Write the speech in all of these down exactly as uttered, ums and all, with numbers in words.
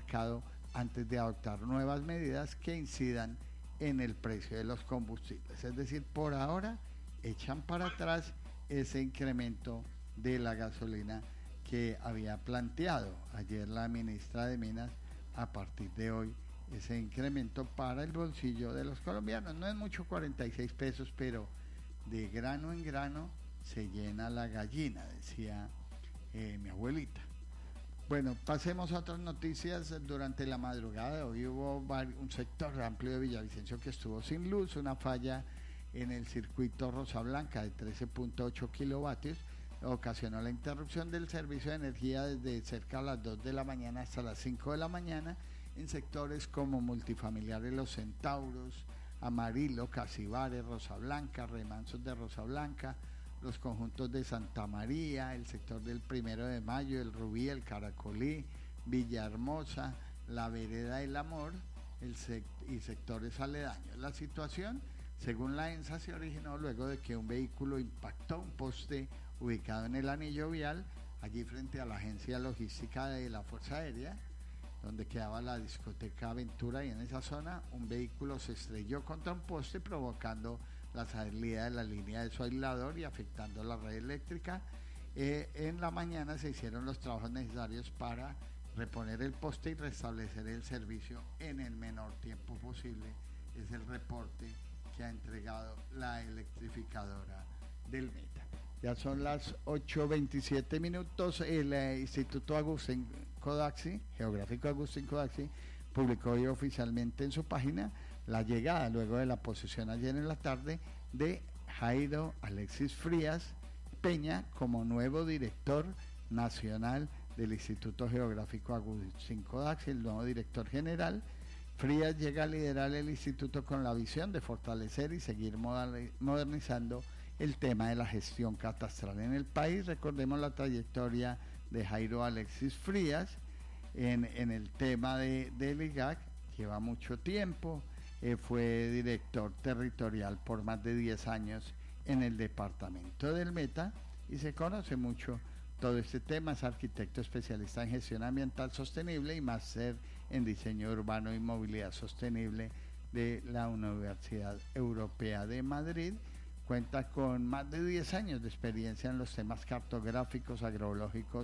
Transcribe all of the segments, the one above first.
mercado antes de adoptar nuevas medidas que incidan en el precio de los combustibles. Es decir, por ahora echan para atrás ese incremento de la gasolina que había planteado ayer la ministra de Minas. A partir de hoy, ese incremento para el bolsillo de los colombianos no es mucho, cuarenta y seis pesos, pero de grano en grano se llena la gallina, decía eh, mi abuelita. Bueno, pasemos a otras noticias. Durante la madrugada de hoy hubo un sector amplio de Villavicencio que estuvo sin luz, una falla en el circuito Rosa Blanca de trece punto ocho kilovatios ocasionó la interrupción del servicio de energía desde cerca a las dos de la mañana hasta las cinco de la mañana en sectores como Multifamiliares Los Centauros, Amarillo, Casibares, Rosa Blanca, Remansos de Rosa Blanca, los conjuntos de Santa María, el sector del Primero de Mayo, el Rubí, el Caracolí, Villahermosa, la Vereda del Amor el sect- y sectores aledaños. La situación, según la ENSA, se originó luego de que un vehículo impactó un poste ubicado en el anillo vial, allí frente a la agencia logística de la Fuerza Aérea, donde quedaba la discoteca Aventura, y en esa zona un vehículo se estrelló contra un poste, provocando la salida de la línea de su aislador y afectando la red eléctrica. Eh, en la mañana se hicieron los trabajos necesarios para reponer el poste y restablecer el servicio en el menor tiempo posible. Es el reporte que ha entregado la electrificadora del Meta. Ya son las ocho veintisiete minutos. El eh, Instituto Agustín Codazzi, Geográfico Agustín Codazzi, publicó hoy oficialmente en su página la llegada, luego de la posesión ayer en la tarde, de Jairo Alexis Frías Peña como nuevo director nacional del Instituto Geográfico Agustín Codazzi, el nuevo director general. Frías llega a liderar el instituto con la visión de fortalecer y seguir modernizando el tema de la gestión catastral en el país. Recordemos la trayectoria de Jairo Alexis Frías en, en el tema de, del I G A C, lleva mucho tiempo, eh, fue director territorial por más de diez años en el departamento del Meta y se conoce mucho todo este tema. Es arquitecto especialista en gestión ambiental sostenible y máster en diseño urbano y movilidad sostenible de la Universidad Europea de Madrid. Cuenta con más de diez años de experiencia en los temas cartográficos, agrológicos,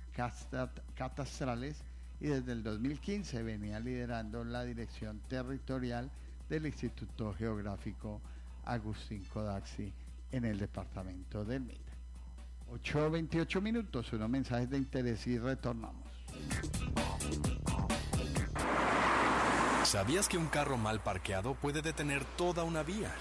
catastrales, y desde el dos mil quince venía liderando la dirección territorial del Instituto Geográfico Agustín Codazzi en el departamento del Meta. ocho veintiocho minutos, unos mensajes de interés y retornamos. ¿Sabías que un carro mal parqueado puede detener toda una vía?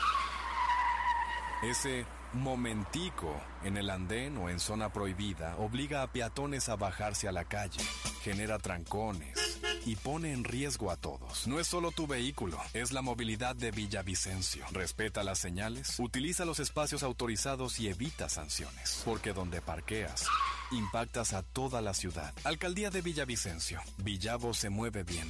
Ese momentico en el andén o en zona prohibida obliga a peatones a bajarse a la calle, genera trancones y pone en riesgo a todos. No es solo tu vehículo, es la movilidad de Villavicencio. Respeta las señales, utiliza los espacios autorizados y evita sanciones, porque donde parqueas, impactas a toda la ciudad. Alcaldía de Villavicencio. Villavo se mueve bien.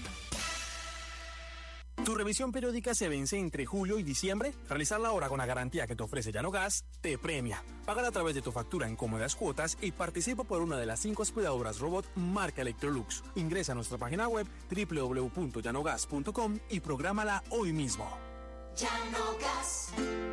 ¿Tu revisión periódica se vence entre julio y diciembre? Realizarla ahora con la garantía que te ofrece Llanogas te premia. Págala a través de tu factura en cómodas cuotas y participa por una de las cinco aspiradoras robot marca Electrolux. Ingresa a nuestra página web doble u doble u doble u punto llanogas punto com y prográmala hoy mismo. Llanogas.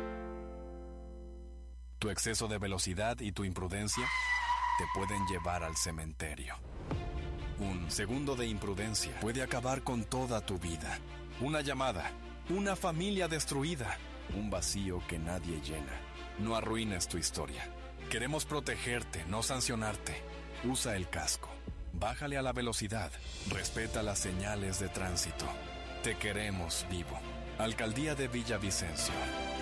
Tu exceso de velocidad y tu imprudencia te pueden llevar al cementerio. Un segundo de imprudencia puede acabar con toda tu vida. Una llamada, una familia destruida, un vacío que nadie llena. No arruines tu historia. Queremos protegerte, no sancionarte. Usa el casco. Bájale a la velocidad. Respeta las señales de tránsito. Te queremos vivo. Alcaldía de Villavicencio.